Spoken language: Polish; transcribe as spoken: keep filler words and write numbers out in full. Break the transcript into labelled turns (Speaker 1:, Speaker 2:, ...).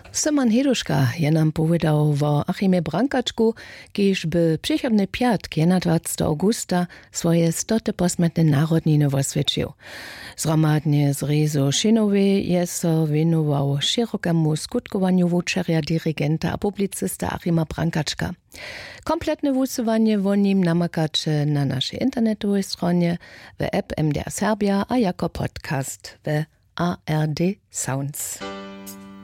Speaker 1: Simon Heduška je nam povedal o Achime Brankačku, kiž by přichodny piatk dwudziestego augusta swoje stote posmetne narodniny osvědčil. Zhromadnie z Rezo Šinowej je so věnoval širokemu skutkowaniu wučerja, dirigenta a publicista Achima Brankačka. Kompletne wusywanie o nim namakacie na naszej internetowej stronie, w app M D R Serbia a jako podcast w A R D Sounds.